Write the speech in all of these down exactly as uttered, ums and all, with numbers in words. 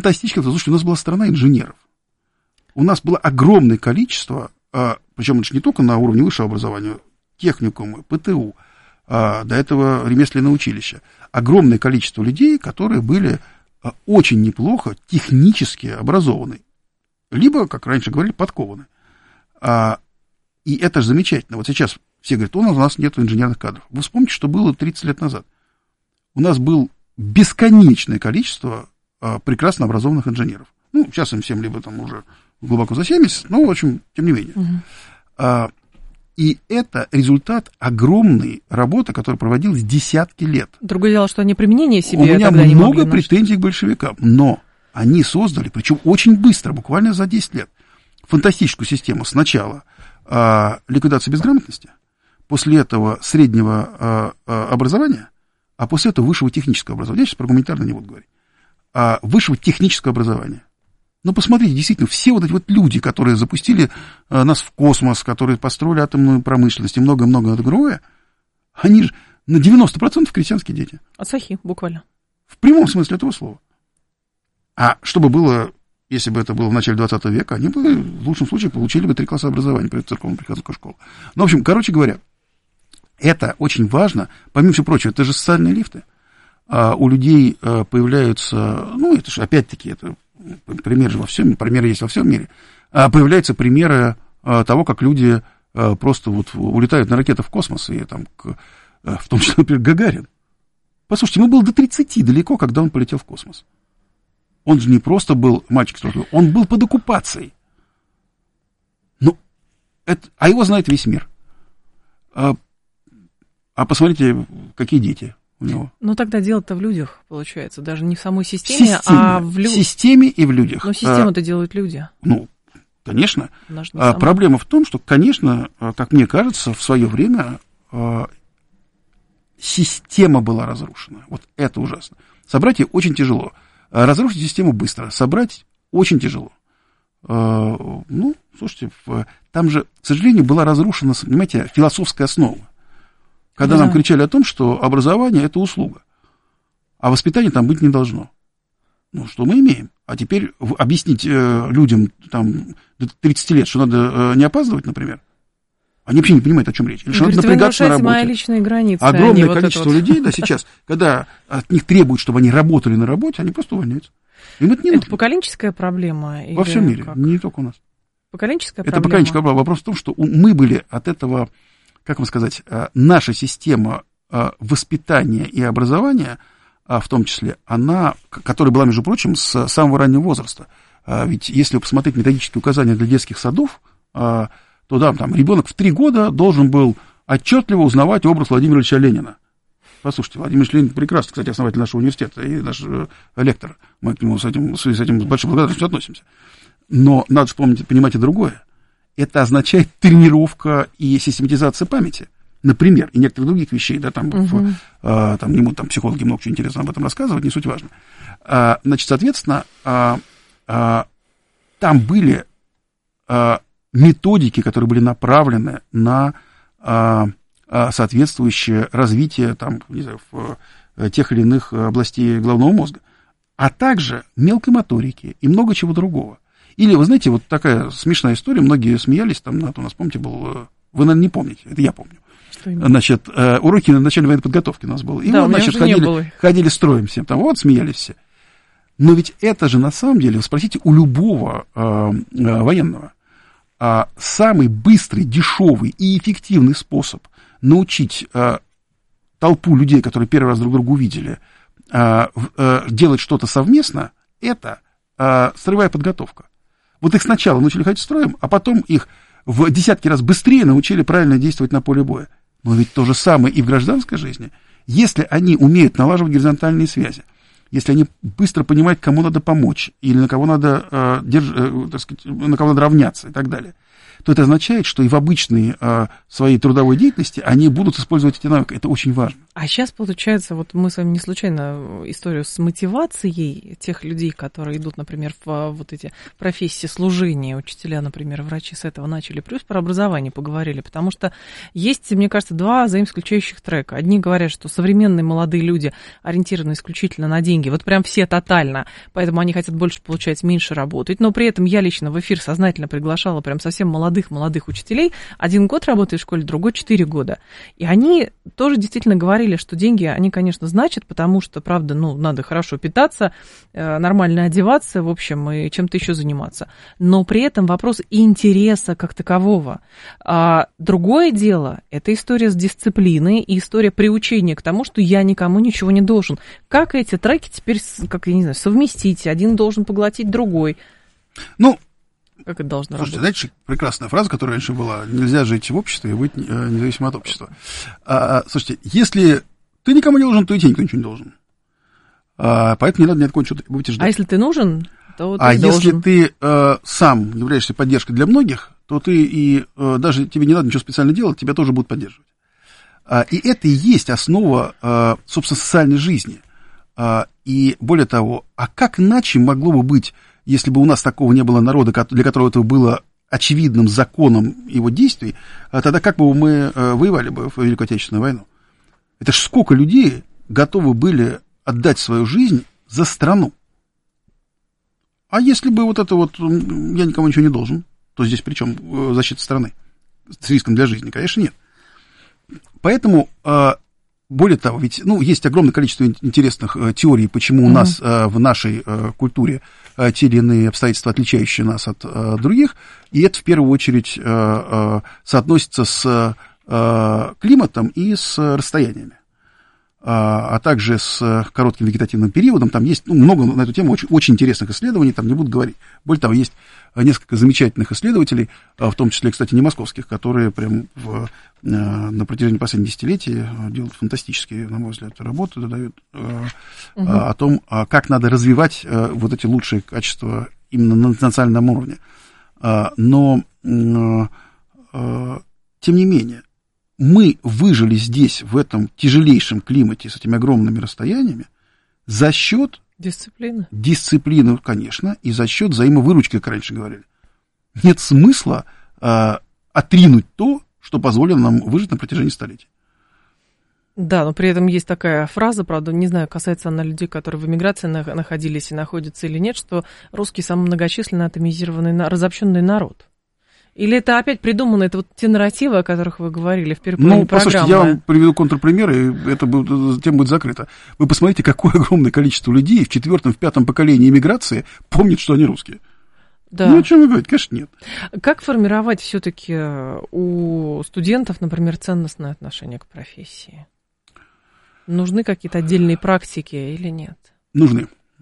фантастически, потому что у нас была страна инженеров. У нас было огромное количество, причем это же не только на уровне высшего образования, техникумы, ПТУ, до этого ремесленное училище. Огромное количество людей, которые были очень неплохо технически образованы. Либо, как раньше говорили, подкованы. И это же замечательно. Вот сейчас все говорят, у нас нет инженерных кадров. Вы вспомните, что было тридцать лет назад. У нас было бесконечное количество прекрасно образованных инженеров. Ну, сейчас им всем либо там уже глубоко за семьдесят, но, в общем, тем не менее. Угу. И это результат огромной работы, которая проводилась десятки лет. Другое дело, что они применение себе У меня тогда не много могли претензий к большевикам, но они создали, причем очень быстро, буквально за десять лет, фантастическую систему. Сначала а, ликвидация безграмотности, после этого среднего а, а, образования, а после этого высшего технического образования. Я сейчас про гуманитарное не буду говорить. А, высшего технического образования. Ну, посмотрите, действительно, все вот эти вот люди, которые запустили а, нас в космос, которые построили атомную промышленность и много-много другое, они же на девяносто процентов крестьянские дети. Ацахи, буквально. В прямом смысле этого слова. А чтобы было, если бы это было в начале двадцатого века, они бы в лучшем случае получили бы три класса образования при церковно-приходской школе. Ну, в общем, короче говоря, это очень важно. Помимо всего прочего, это же социальные лифты. А у людей а, появляются, ну, это же опять-таки, это пример же во всем, примеры есть во всем мире, а, появляются примеры а, того, как люди а, просто вот улетают на ракетах в космос, и там, к, а, в том числе, например, Гагарин. Послушайте, ему было до тридцати далеко, когда он полетел в космос. Он же не просто был мальчик, он был под оккупацией. Ну, это, а его знает весь мир. А, а посмотрите, какие дети у него. Ну, тогда дело-то в людях, получается, даже не в самой системе, системе а в людях. В системе и в людях. Но систему-то а, делают люди. Ну, конечно. А, проблема в том, что, конечно, как мне кажется, в свое время а, система была разрушена. Вот это ужасно. Собрать ее очень тяжело. Разрушить систему быстро, собрать очень тяжело. Ну, слушайте, там же, к сожалению, была разрушена, понимаете, философская основа. Когда да. нам кричали о том, что образование – это услуга, а воспитания там быть не должно. Ну, что мы имеем? А теперь объяснить людям там, до тридцати лет, что надо не опаздывать, например, они вообще не понимают, о чем речь. Или что надо напрягаться на работе. Мои личные границы. Огромное вот количество вот. людей, да, сейчас, когда от них требуют, чтобы они работали на работе, они просто увольняются. Им это не это нужно. поколенческая проблема? Во всем мире, как? Не только у нас. Поколенческая это проблема? Это поколенческая проблема. Вопрос в том, что мы были от этого, как вам сказать, наша система воспитания и образования, в том числе, она, которая была, между прочим, с самого раннего возраста. Ведь если посмотреть методические указания для детских садов, то да, там ребенок в три года должен был отчетливо узнавать образ Владимира Ильича Ленина. Послушайте, Владимир Ильич Ленин прекрасный, кстати, основатель нашего университета и наш э, лектор. Мы к нему с этим, с этим с большой благодарностью относимся. Но надо вспомнить, понимать и другое. Это означает тренировка и систематизация памяти. Например, и некоторых других вещей, да, там, угу. в, э, там не будут там, психологи много чего интересного об этом рассказывать, не суть важно. А, значит, соответственно, а, а, там были а, методики, которые были направлены на а, а, соответствующее развитие там, не знаю, в, в тех или иных областей головного мозга, а также мелкой моторики и много чего другого. Или, вы знаете, вот такая смешная история, многие смеялись, там, у нас, помните, был, вы, наверное, не помните, это я помню. Значит, уроки на начальной военной подготовки у нас было. И да, вот, значит, ходили, ходили строем всем, там, вот, смеялись все. Но ведь это же, на самом деле, вы спросите у любого э, э, военного, а самый быстрый, дешевый и эффективный способ научить а, толпу людей, которые первый раз друг друга увидели, а, а, делать что-то совместно, это а, строевая подготовка. Вот их сначала научили ходить строем, а потом их в десятки раз быстрее научили правильно действовать на поле боя. Но ведь то же самое и в гражданской жизни. Если они умеют налаживать горизонтальные связи, если они быстро понимают, кому надо помочь, или на кого надо, э, держ, э, так сказать, на кого надо равняться и так далее, то это означает, что и в обычной а, своей трудовой деятельности они будут использовать эти навыки. Это очень важно. А сейчас, получается, вот мы с вами не случайно историю с мотивацией тех людей, которые идут, например, в вот эти профессии служения, учителя, например, врачи, с этого начали, плюс про образование поговорили, потому что есть, мне кажется, два взаимоисключающих трека. Одни говорят, что современные молодые люди ориентированы исключительно на деньги, вот прям все тотально, поэтому они хотят больше получать, меньше работать, но при этом я лично в эфир сознательно приглашала прям совсем молодых-молодых учителей, один год работает в школе, другой четыре года, и они тоже действительно говорили, что деньги, они, конечно, значат, потому что, правда, ну, надо хорошо питаться, нормально одеваться, в общем, и чем-то еще заниматься. Но при этом вопрос интереса как такового. А другое дело, это история с дисциплиной и история приучения к тому, что я никому ничего не должен. Как эти треки теперь, как я не знаю, совместить? Один должен поглотить другой. Ну, как это должно слушайте, работать? знаете, прекрасная фраза, которая раньше была: нельзя жить в обществе и быть независимо от общества. А, слушайте, если ты никому не должен, то и тебе никто ничего не должен. А, поэтому не надо ни от кого ничего требовать и ждать. А если ты нужен, то ты А должен. если ты а, сам являешься поддержкой для многих, то ты и а, даже тебе не надо ничего специально делать, тебя тоже будут поддерживать. А, и это и есть основа, а, собственно, социальной жизни. А, и более того, а как иначе могло бы быть, если бы у нас такого не было народа, для которого это было очевидным законом его действий, тогда как бы мы воевали бы в Великую Отечественную войну? Это ж сколько людей готовы были отдать свою жизнь за страну. А если бы вот это вот я никому ничего не должен, то здесь при чем защита страны? С риском для жизни, конечно, нет. Поэтому, более того, ведь ну, есть огромное количество интересных теорий, почему у mm-hmm. нас в нашей культуре те или иные обстоятельства, отличающие нас от других, и это в первую очередь соотносится с климатом и с расстояниями, а также с коротким вегетативным периодом. Там есть ну, много на эту тему очень, очень интересных исследований, там не буду говорить. Более того, есть несколько замечательных исследователей, в том числе, кстати, не московских, которые прям в, на протяжении последних десятилетий делают фантастические, на мой взгляд, работы, дают угу. о том, как надо развивать вот эти лучшие качества именно на национальном уровне. Но, тем не менее, мы выжили здесь, в этом тяжелейшем климате с этими огромными расстояниями за счет дисциплины. Дисциплины, конечно, и за счет взаимовыручки, как раньше говорили. Нет смысла э, отринуть то, что позволило нам выжить на протяжении столетий. Да, но при этом есть такая фраза, правда, не знаю, касается она людей, которые в эмиграции находились и находятся или нет, что русский самый многочисленный, атомизированный, разобщенный народ. Или это опять придумано, это вот те нарративы, о которых вы говорили в первой половине ну, программы? Ну, послушайте, я вам приведу контрпример, и это будет, тема будет закрыта. Вы посмотрите, какое огромное количество людей в четвертом, в пятом поколении эмиграции помнит, что они русские. Да. Ну, о чем вы говорите? Конечно, нет. Как формировать все-таки у студентов, например, ценностное отношение к профессии? Нужны какие-то отдельные практики или нет? Нужны.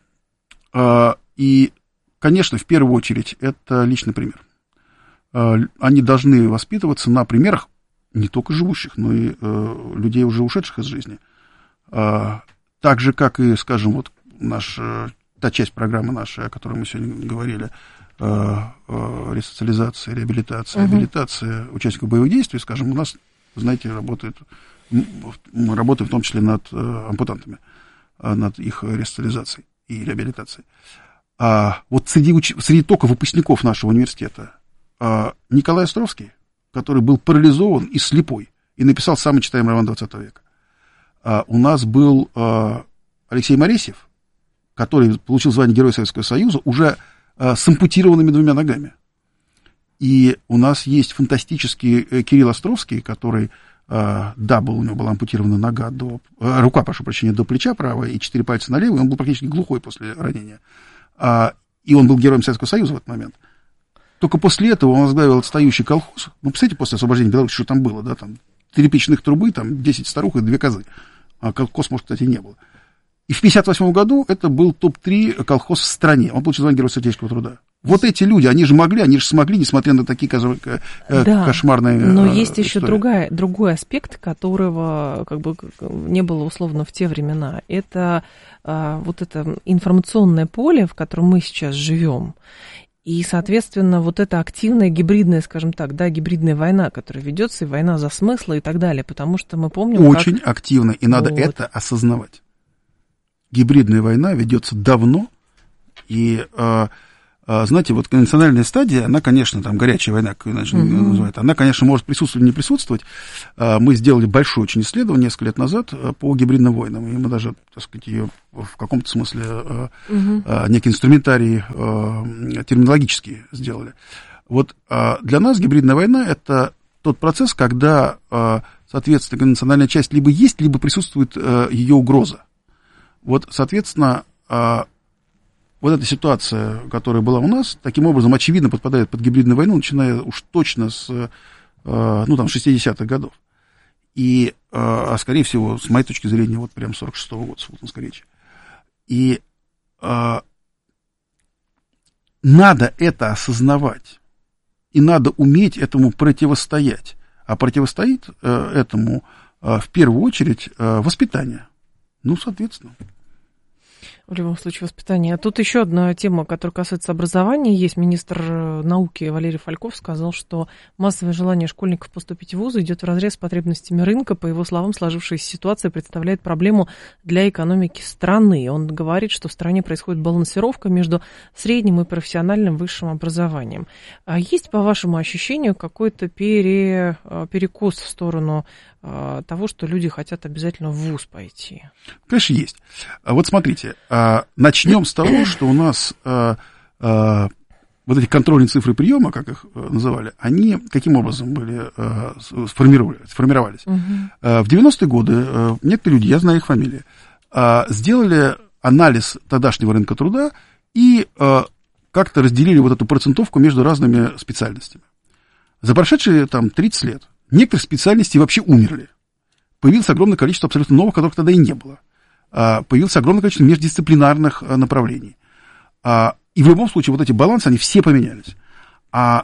И, конечно, в первую очередь, это личный пример. Они должны воспитываться на примерах не только живущих, но и э, людей, уже ушедших из жизни. А, так же, как и, скажем, вот наш, та часть программы нашей, о которой мы сегодня говорили, э, э, ресоциализация, реабилитация, uh-huh. абилитация участников боевых действий, скажем, у нас, знаете, работает, мы работаем в том числе над э, ампутантами, э, над их ресоциализацией и реабилитацией. А вот среди, уч... среди только выпускников нашего университета Николай Островский, который был парализован и слепой, и написал самый читаемый роман двадцатого века. У нас был Алексей Моресьев, который получил звание Героя Советского Союза уже с ампутированными двумя ногами. И у нас есть фантастический Кирилл Островский, который, да, был, у него была ампутирована нога до, рука, прошу прощения, до плеча правая и четыре пальца на левой, он был практически глухой после ранения. И он был Героем Советского Союза в этот момент. Только после этого он возглавил отстающий колхоз. Ну, представляете, после освобождения Беларуси, что там было, да, там три печных трубы, там десять старух и две козы. А колхоз, может, кстати, не было. И в пятьдесят восьмом году это был топ три колхоз в стране. Он получил звание Героя Советского труда. Вот эти люди, они же могли, они же смогли, несмотря на такие да, кошмарные но истории. есть еще другая, другой аспект, которого как бы не было условно в те времена. Это а, вот это информационное поле, в котором мы сейчас живем. И, соответственно, вот эта активная гибридная, скажем так, да, гибридная война, которая ведется, и война за смыслы и так далее, потому что мы помним, Очень как... активно, и надо вот. это осознавать. Гибридная война ведется давно, и, э, э, знаете, вот конвенциональная стадия, она, конечно, там, горячая война, как ее uh-huh. называют, она, конечно, может присутствовать или не присутствовать. Э, мы сделали большое очень исследование несколько лет назад по гибридным войнам, и мы даже, так сказать, ее в каком-то смысле э, uh-huh. э, некий инструментарий э, терминологический сделали. Вот э, для нас гибридная война – это тот процесс, когда, э, соответственно, конвенциональная часть либо есть, либо присутствует э, ее угроза. Вот, соответственно, э, вот эта ситуация, которая была у нас, таким образом, очевидно, подпадает под гибридную войну, начиная уж точно с, э, ну, там, шестидесятых годов. И, э, а скорее всего, с моей точки зрения, вот прям сорок шестого года, Султанской речи. И э, надо это осознавать, и надо уметь этому противостоять. А противостоит э, этому э, в первую очередь э, воспитание. Ну, соответственно. В любом случае, воспитание. А тут еще одна тема, которая касается образования. Есть министр науки Валерий Фальков сказал, что массовое желание школьников поступить в вузы идет вразрез с потребностями рынка. По его словам, сложившаяся ситуация представляет проблему для экономики страны. Он говорит, что в стране происходит балансировка между средним и профессиональным высшим образованием. А есть, по вашему ощущению, какой-то пере, перекос в сторону того, что люди хотят обязательно в вуз пойти? Конечно, есть. Вот смотрите, начнем с того, что у нас вот эти контрольные цифры приема, как их называли, они каким образом были сформировались? сформировались? Угу. В девяностые годы некоторые люди, я знаю их фамилии, сделали анализ тогдашнего рынка труда и как-то разделили вот эту процентовку между разными специальностями. За прошедшие там тридцать лет некоторые специальности вообще умерли. Появилось огромное количество абсолютно новых, которых тогда и не было. Появилось огромное количество междисциплинарных направлений. И в любом случае вот эти балансы, они все поменялись. А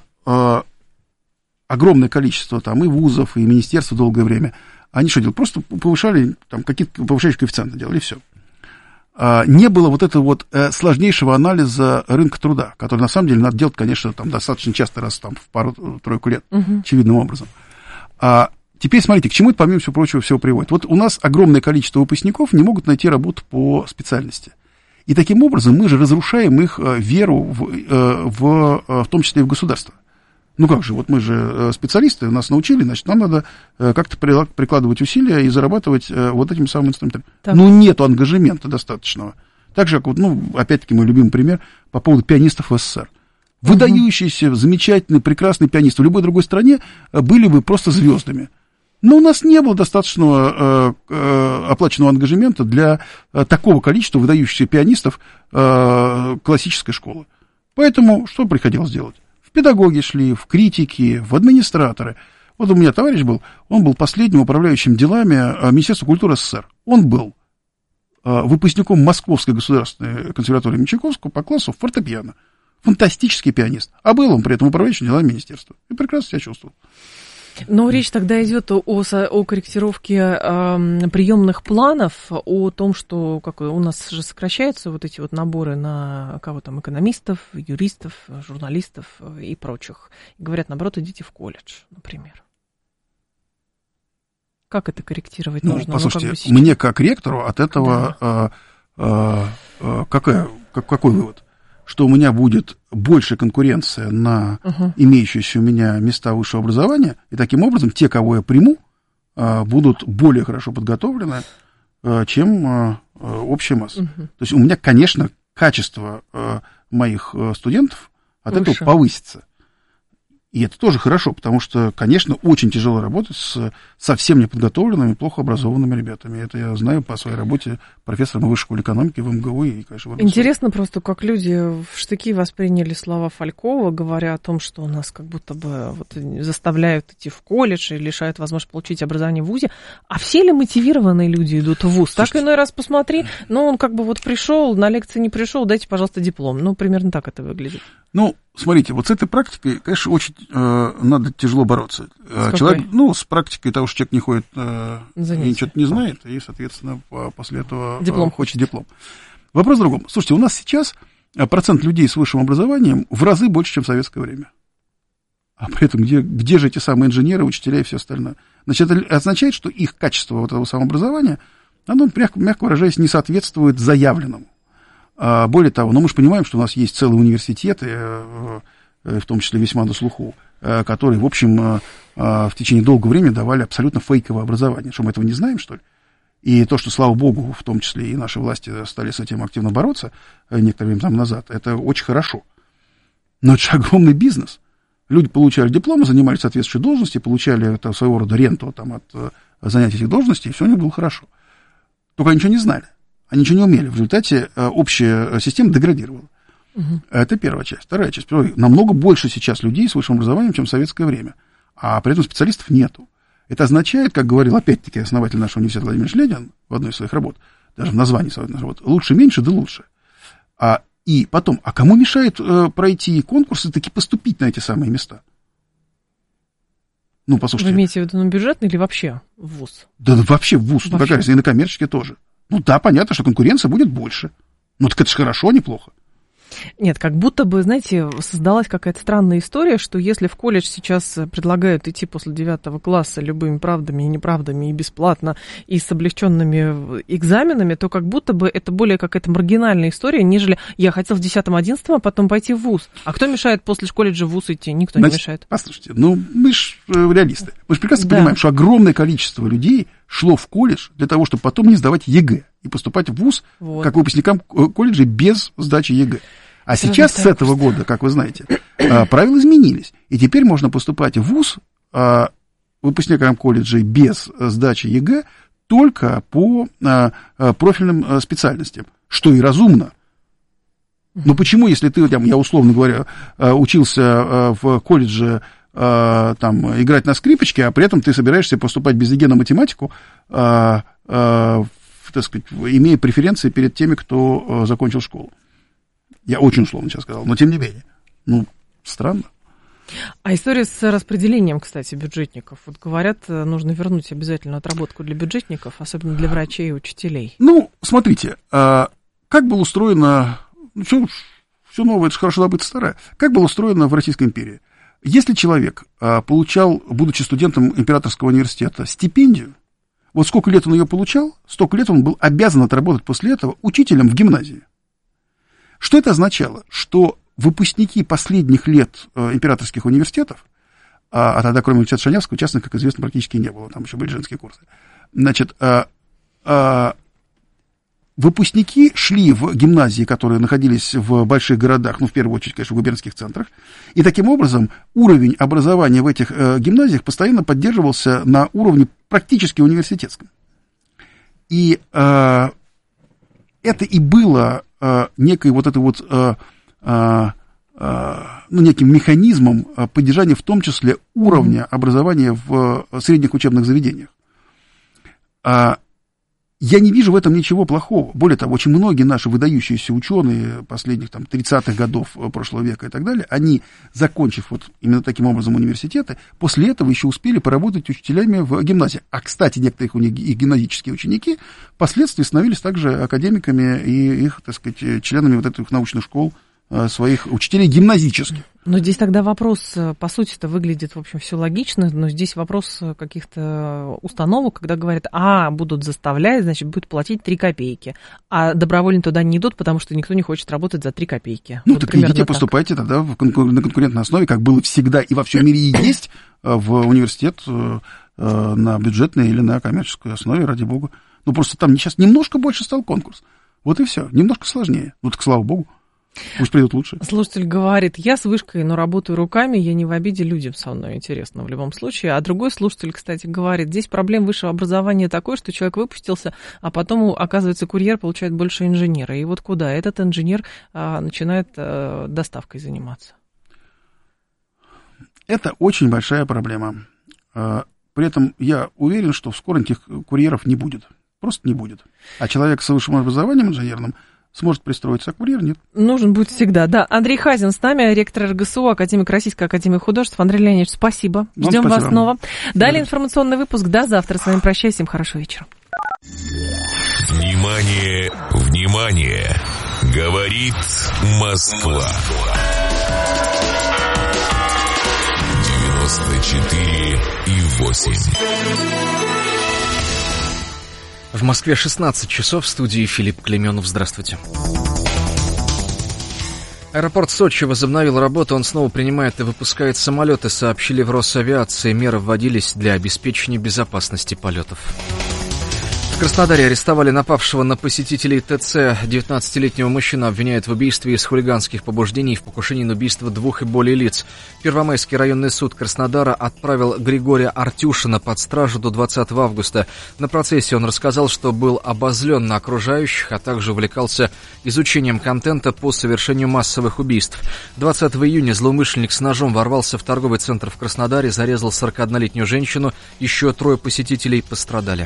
огромное количество там и вузов, и министерств долгое время, они что делали? Просто повышали, там, какие-то повышающие коэффициенты делали, и все. Не было вот этого вот сложнейшего анализа рынка труда, который, на самом деле, надо делать, конечно, там, достаточно часто, раз там, в пару-тройку лет, uh-huh. очевидным образом. А теперь смотрите, к чему это, помимо всего прочего, всего приводит. Вот у нас огромное количество выпускников не могут найти работу по специальности. И таким образом мы же разрушаем их веру, в, в, в том числе и в государство. Ну как же, вот мы же специалисты, нас научили, значит, нам надо как-то прикладывать усилия и зарабатывать вот этим самым инструментом. Так. Ну, нету ангажемента достаточного. Так же, как вот, ну, опять-таки, мой любимый пример по поводу пианистов в СССР. Выдающиеся, угу. замечательные, прекрасные пианисты в любой другой стране были бы просто звездами. Но у нас не было достаточного э, э, оплаченного ангажемента для э, такого количества выдающихся пианистов э, классической школы. Поэтому что приходилось делать? В педагоги шли, в критики, в администраторы. Вот у меня товарищ был, он был последним управляющим делами Министерства культуры СССР. Он был э, выпускником Московской государственной консерватории имени Чайковского по классу фортепиано. Фантастический пианист. А был он при этом управляющим делами министерства. И прекрасно себя чувствовал. Но речь тогда идет о, о корректировке э, приемных планов, о том, что как, у нас же сокращаются вот эти вот наборы на кого там, экономистов, юристов, журналистов и прочих. И говорят, наоборот, идите в колледж, например. Как это корректировать ну, нужно? Послушайте, ну, как бы мне как ректору от этого да. э, э, э, какая, как, какой вывод? Что у меня будет больше конкуренция на uh-huh. имеющиеся у меня места высшего образования, и таким образом те, кого я приму, будут более хорошо подготовлены, чем общая масса. Uh-huh. То есть у меня, конечно, качество моих студентов от Выше. этого повысится. И это тоже хорошо, потому что, конечно, очень тяжело работать с совсем неподготовленными, плохо образованными ребятами. Это я знаю по своей работе профессором высшей школы экономики в МГУ. И, конечно, в Интересно просто, как люди в штыки восприняли слова Фалькова, говоря о том, что у нас как будто бы вот заставляют идти в колледж и лишают возможности получить образование в вузе. А все ли мотивированные люди идут в вуз? Слушайте, так иной раз посмотри, ну, он как бы вот пришел, на лекции не пришел, дайте, пожалуйста, диплом. Ну, примерно так это выглядит. Ну, смотрите, вот с этой практикой, конечно, очень э, надо тяжело бороться. С человек, ну, с практикой того, что человек не ходит э, и ничего не знает, и, соответственно, после этого диплом. Э, хочет диплом. Вопрос в другом. Слушайте, у нас сейчас процент людей с высшим образованием в разы больше, чем в советское время. А при этом где, где же эти самые инженеры, учителя и все остальное? Значит, это означает, что их качество вот этого самообразования, оно, мягко, мягко выражаясь, не соответствует заявленному. А более того, ну, мы же понимаем, что у нас есть целые университеты, в том числе весьма на слуху, которые, в общем, в течение долгого времени давали абсолютно фейковое образование. Что, мы этого не знаем, что ли? И то, что, слава богу, в том числе и наши власти стали с этим активно бороться некоторое время назад, это очень хорошо. Но это же огромный бизнес. Люди получали дипломы, занимались соответствующей должности, получали это, своего рода ренту там, от занятий этих должностей, и все у них было хорошо. Только они ничего не знали, они ничего не умели. В результате общая система деградировала. Угу. Это первая часть. Вторая часть. Намного больше сейчас людей с высшим образованием, чем в советское время. А при этом специалистов нету. Это означает, как говорил опять-таки основатель нашего университета Владимир Ленин в одной из своих работ, даже в названии своей работы, лучше меньше, да лучше. А, и потом, а кому мешает э, пройти конкурсы и таки поступить на эти самые места? Ну, послушайте. Вы имеете в виду на бюджетный или вообще в вуз? Да вообще в вуз, вообще. Ну, и на коммерческий тоже. Ну да, понятно, что конкуренция будет больше. Ну так это же хорошо, а не плохо. Нет, как будто бы, знаете, создалась какая-то странная история, что если в колледж сейчас предлагают идти после девятого класса любыми правдами и неправдами, и бесплатно, и с облегченными экзаменами, то как будто бы это более какая-то маргинальная история, нежели я хотел в десятом-одиннадцатом, а потом пойти в вуз. А кто мешает после колледжа в вуз идти? Никто Значит, не мешает. Послушайте, ну мы же реалисты. Мы же прекрасно да. понимаем, что огромное количество людей шло в колледж для того, чтобы потом не сдавать ЕГЭ и поступать в вуз вот. как выпускникам колледжа без сдачи ЕГЭ. А Все сейчас с этого года, как вы знаете, правила изменились. И теперь можно поступать в вуз выпускникам колледжей без сдачи ЕГЭ только по профильным специальностям, что и разумно. Но почему, если ты, я условно говоря, учился в колледже там, играть на скрипочке, а при этом ты собираешься поступать без ЕГЭ на математику, так сказать, имея преференции перед теми, кто закончил школу? Я очень условно сейчас сказал, но тем не менее. Ну, странно. А история с распределением, кстати, бюджетников. Вот говорят, нужно вернуть обязательно отработку для бюджетников, особенно для врачей и учителей. Ну, смотрите, как было устроено... Ну, все, все новое, это же хорошо забыто старое. Как было устроено в Российской империи? Если человек получал, будучи студентом Императорского университета, стипендию, вот сколько лет он ее получал, столько лет он был обязан отработать после этого учителем в гимназии. Что это означало? Что выпускники последних лет э, императорских университетов, а, а тогда, кроме университета Шанявского, частных, как известно, практически не было, там еще были женские курсы, значит, э, э, выпускники шли в гимназии, которые находились в больших городах, ну, в первую очередь, конечно, в губернских центрах, и таким образом уровень образования в этих э, гимназиях постоянно поддерживался на уровне практически университетском. И э, это и было... некой вот этой вот, а, а, а, ну, неким механизмом поддержания, в том числе, уровня образования в средних учебных заведениях. А, я не вижу в этом ничего плохого. Более того, очень многие наши выдающиеся ученые последних там, тридцатых годов прошлого века и так далее, они, закончив вот именно таким образом университеты, после этого еще успели поработать учителями в гимназии. А, кстати, некоторые их гимназические ученики впоследствии становились также академиками и их, так сказать, членами вот этих научных школ своих учителей гимназических. Но здесь тогда вопрос, по сути-то выглядит, в общем, все логично, но здесь вопрос каких-то установок, когда говорят, а, будут заставлять, значит, будут платить три копейки, а добровольно туда не идут, потому что никто не хочет работать за три копейки. Ну, вот так идите, так. Поступайте тогда в конкур- на конкурентной основе, как было всегда и во всем мире и есть в университет на бюджетной или на коммерческой основе, ради бога. Ну, просто там сейчас немножко больше стал конкурс. Вот и все, немножко сложнее. Ну, так слава богу. Пусть придут лучше. Слушатель говорит, я с вышкой, но работаю руками, я не в обиде, людям со мной интересно в любом случае. А другой слушатель, кстати, говорит, здесь проблема высшего образования такой, что человек выпустился, а потом, оказывается, курьер получает больше инженера. И вот куда? Этот инженер а, начинает а, доставкой заниматься. Это очень большая проблема. При этом я уверен, что вскоре этих курьеров не будет. Просто не будет. А человек с высшим образованием инженерным сможет пристроиться, а курьер нет. Нужен будет всегда, да. Андрей Хазин с нами, ректор эр гэ эс у, академик Российской академии художеств. Андрей Леонидович, спасибо. Ждем вас снова. Далее информационный выпуск. До завтра. С вами прощаюсь. Всем хорошего вечера. Внимание, внимание! Говорит Москва. девяносто четыре и восемь. В Москве шестнадцать часов, в студии Филипп Клейменов. Здравствуйте. Аэропорт Сочи возобновил работу, он снова принимает и выпускает самолеты, сообщили в Росавиации. Меры вводились для обеспечения безопасности полетов. В Краснодаре арестовали напавшего на посетителей ТЦ. девятнадцатилетнего мужчину обвиняют в убийстве из хулиганских побуждений и в покушении на убийство двух и более лиц. Первомайский районный суд Краснодара отправил Григория Артюшина под стражу до двадцатого августа. На процессе он рассказал, что был обозлен на окружающих, а также увлекался изучением контента по совершению массовых убийств. двадцатого июня злоумышленник с ножом ворвался в торговый центр в Краснодаре, зарезал сорокаоднолетнюю женщину, еще трое посетителей пострадали.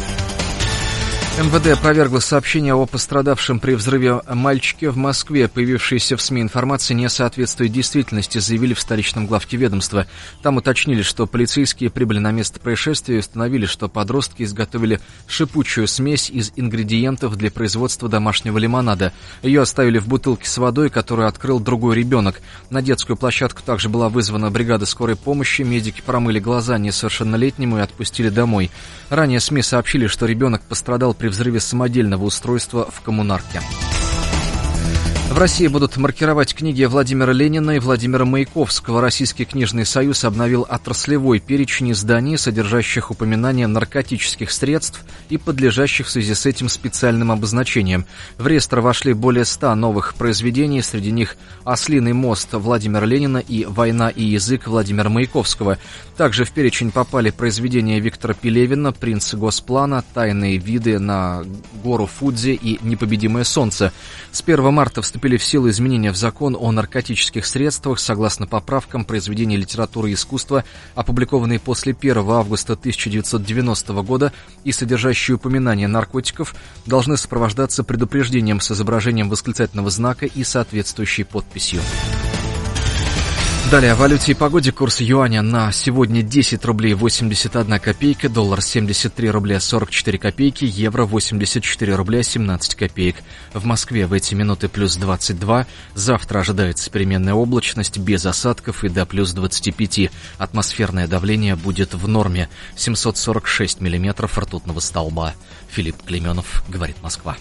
МВД опровергло сообщение о пострадавшем при взрыве мальчике в Москве. Появившаяся в СМИ информация не соответствует действительности, заявили в столичном главке ведомства. Там уточнили, что полицейские прибыли на место происшествия и установили, что подростки изготовили шипучую смесь из ингредиентов для производства домашнего лимонада. Ее оставили в бутылке с водой, которую открыл другой ребенок. На детскую площадку также была вызвана бригада скорой помощи. Медики промыли глаза несовершеннолетнему и отпустили домой. Ранее СМИ сообщили, что ребенок пострадал при взрыве самодельного устройства в коммунарке. В России будут маркировать книги Владимира Ленина и Владимира Маяковского. Российский книжный союз обновил отраслевой перечень изданий, содержащих упоминания наркотических средств и подлежащих в связи с этим специальным обозначением. В реестр вошли более ста новых произведений, среди них «Ослиный мост» Владимира Ленина и «Война и язык» Владимира Маяковского. Также в перечень попали произведения Виктора Пелевина, «Принц Госплана», «Тайные виды на гору Фудзи» и «Непобедимое солнце». С первого марта вступили в силу изменения в закон о наркотических средствах. Согласно поправкам, произведения литературы и искусства, опубликованные после первого августа тысяча девятьсот девяностого года и содержащие упоминания наркотиков, должны сопровождаться предупреждением с изображением восклицательного знака и соответствующей подписью. Далее о валюте и погоде. Курс юаня на сегодня десять рублей восемьдесят одна копейка, доллар семьдесят три рубля сорок четыре копейки, евро восемьдесят четыре рубля семнадцать копеек. В Москве в эти минуты плюс двадцать два. Завтра ожидается переменная облачность без осадков и до плюс двадцать пять. Атмосферное давление будет в норме. семьсот сорок шесть миллиметров ртутного столба. Филипп Клейменов, говорит Москва.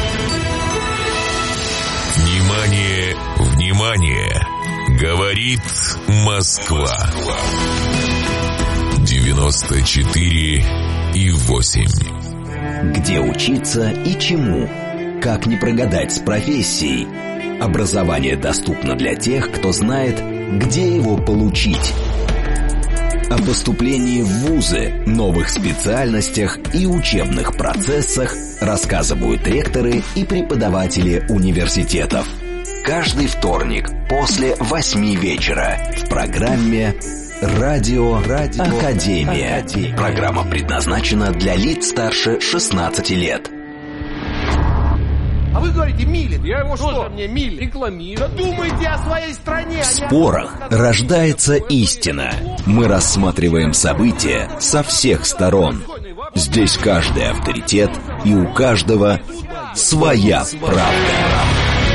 Внимание, внимание! Говорит Москва. девяносто четыре и восемь. Где учиться и чему? Как не прогадать с профессией? Образование доступно для тех, кто знает, где его получить. О поступлении в вузы, новых специальностях и учебных процессах рассказывают ректоры и преподаватели университетов. Каждый вторник после восьми вечера в программе «Радио, Радио Академия». Академия. Программа предназначена для лиц старше шестнадцати лет. А вы говорите, Милин. Я его что? Мне Милин рекламирую. Думайте о своей стране. В спорах рождается истина. Мы рассматриваем события со всех сторон. Здесь каждый авторитет, и у каждого своя правда.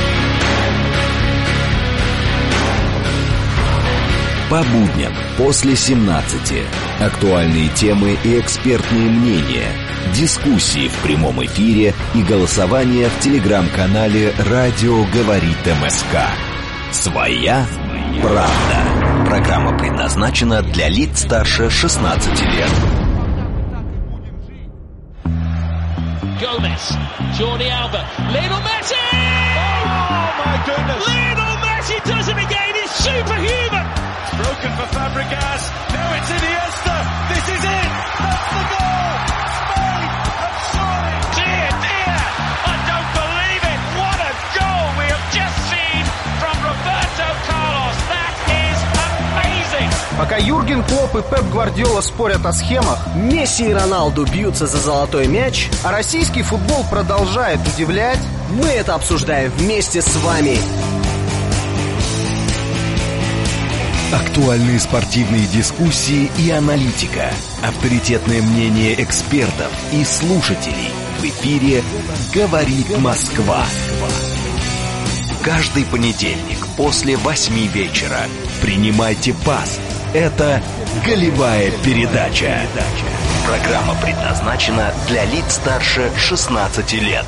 По будням после семнадцати. Актуальные темы и экспертные мнения. Дискуссии в прямом эфире и голосование в телеграм-канале «Радио говорит МСК». Своя правда. Программа предназначена для лиц старше шестнадцати лет. Gomez, Jordi Alba, Lionel Messi! Oh my goodness! Lionel Messi does it again. It's superhuman. Broken for Fabregas. Now it's Iniesta. This is it. That's the goal. Spain have scored. Dear, dear, I don't believe it. What a goal we have just seen from Roberto Carlos. That is amazing. Пока Юрген Клопп и Пеп Гвардиола спорят о схемах, Месси и Роналду бьются за золотой мяч, а российский футбол продолжает удивлять, мы это обсуждаем вместе с вами. Актуальные спортивные дискуссии и аналитика. Авторитетное мнение экспертов и слушателей. В эфире «Говорит Москва». Каждый понедельник после восьми вечера. Принимайте пас. Это «Голевая передача». Программа предназначена для лиц старше шестнадцати лет.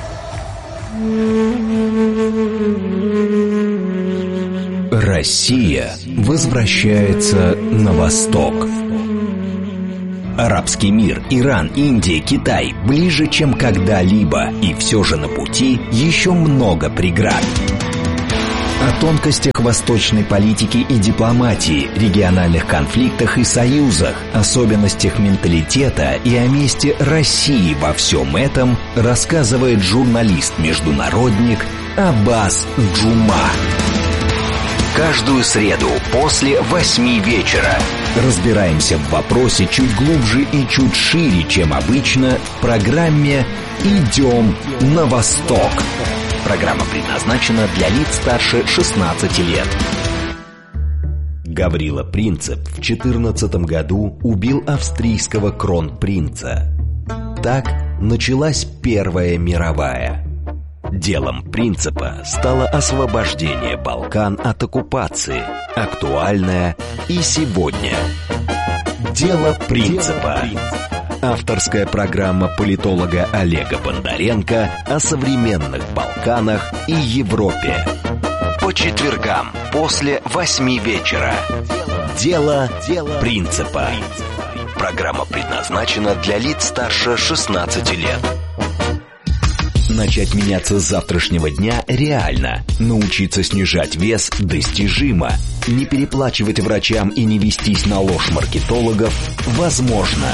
Россия возвращается на восток. Арабский мир, Иран, Индия, Китай ближе, чем когда-либо, и все же на пути еще много преград. О тонкостях восточной политики и дипломатии, региональных конфликтах и союзах, особенностях менталитета и о месте России во всем этом рассказывает журналист-международник Аббас Джума. Каждую среду после восьми вечера разбираемся в вопросе чуть глубже и чуть шире, чем обычно, в программе «Идем на восток». Программа предназначена для лиц старше шестнадцати лет. Гаврила Принцип в четырнадцатом году убил австрийского кронпринца. Так началась Первая мировая. Делом Принципа стало освобождение Балкан от оккупации, актуальное и сегодня. Дело Принципа. Авторская программа политолога Олега Бондаренко о современных Балканах и Европе. По четвергам после восьми вечера. Дело Принципа. Программа предназначена для лиц старше шестнадцати лет. Начать меняться с завтрашнего дня реально. Научиться снижать вес достижимо. Не переплачивать врачам и не вестись на ложь маркетологов возможно.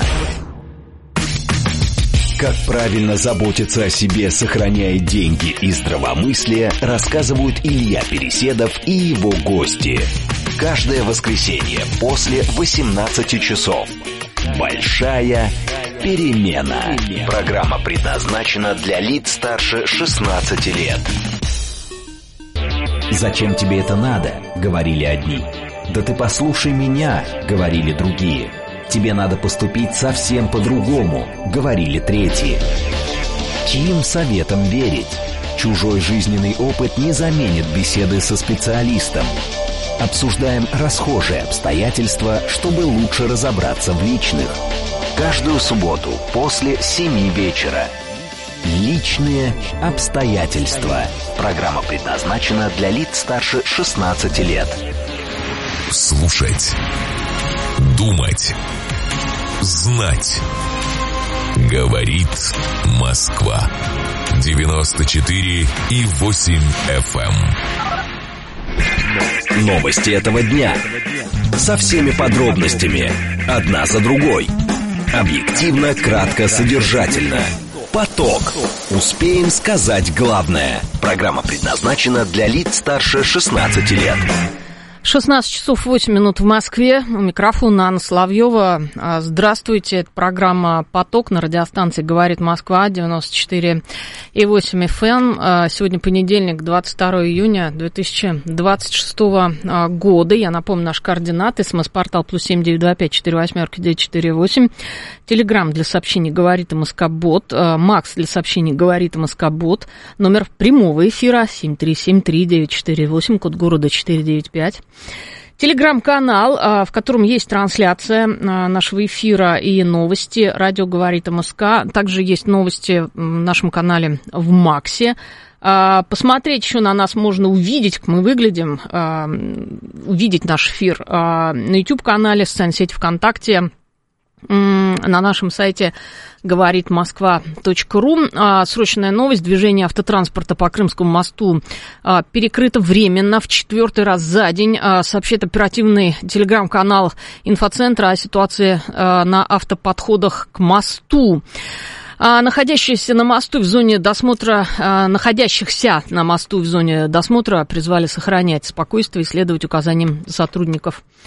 Как правильно заботиться о себе, сохраняя деньги и здравомыслие, рассказывают Илья Переседов и его гости. Каждое воскресенье после восемнадцати часов. Большая перемена. Программа предназначена для лиц старше шестнадцати лет. «Зачем тебе это надо?» — говорили одни. «Да ты послушай меня», — говорили другие. «Тебе надо поступить совсем по-другому», — говорили третьи. Чьим советом верить? Чужой жизненный опыт не заменит беседы со специалистом. Обсуждаем расхожие обстоятельства, чтобы лучше разобраться в личных. Каждую субботу после семи вечера. Личные обстоятельства. Программа предназначена для лиц старше шестнадцати лет. Слушать. Думать. Знать. Говорит Москва. девяносто четыре и восемь эф эм. Новости этого дня. Со всеми подробностями. Одна за другой. Объективно, кратко, содержательно. Поток. Успеем сказать главное. Программа предназначена для лиц старше шестнадцати лет. шестнадцать часов восемь минут в Москве. У микрофона Анна Соловьева. Здравствуйте. Это программа «Поток» на радиостанции «Говорит Москва», девяносто четыре и восемь эф эм. Сегодня понедельник, двадцать второго июня две тысячи двадцать шестого года. Я напомню, наши координаты. СМС-портал плюс семь девять два пять четыре восьмерки девять четыре восемь. Телеграм для сообщений «Говорит МСК-бот». Макс для сообщений «Говорит МСК-бот». Номер прямого эфира семь три семь три девять четыре восемь, код города четыре девять пять. Телеграм-канал, в котором есть трансляция нашего эфира и новости. Радио «Говорит МСК». Также есть новости в нашем канале в Максе. Посмотреть еще на нас можно, увидеть, как мы выглядим, увидеть наш эфир на YouTube-канале, в социальной сети ВКонтакте, на нашем сайте говорит москва точка ру. Срочная новость. Движение автотранспорта по Крымскому мосту перекрыто временно в четвертый раз за день. Сообщает оперативный телеграм-канал инфоцентра о ситуации на автоподходах к мосту. Находящиеся на мосту в зоне досмотра, находящихся на мосту в зоне досмотра призвали сохранять спокойствие и следовать указаниям сотрудников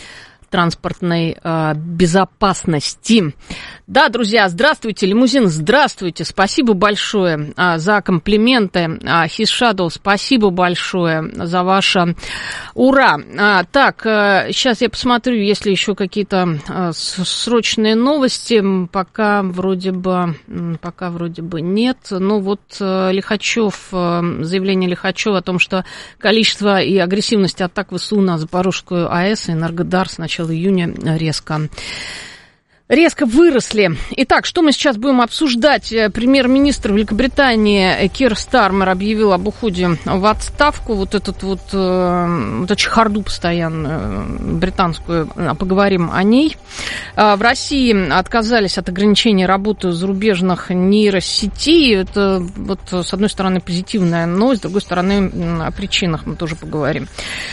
транспортной э, безопасности. Да, друзья, здравствуйте, лимузин, здравствуйте, спасибо большое э, за комплименты. Э, His Shadow, спасибо большое за ваше ура. А, так, э, сейчас я посмотрю, есть ли еще какие-то э, срочные новости. Пока вроде бы, пока вроде бы нет. Ну вот э, Лихачев, э, заявление Лихачева о том, что количество и агрессивность атак ВСУ на Запорожскую АЭС и Энергодар с начала июня резко резко выросли. Итак, что мы сейчас будем обсуждать? Премьер-министр Великобритании Кир Стармер объявил об уходе в отставку. Вот этот вот, вот эту чехарду постоянную британскую, поговорим о ней. В России отказались от ограничения работы зарубежных нейросетей. Это вот, с одной стороны, позитивная новость, с другой стороны, о причинах мы тоже поговорим.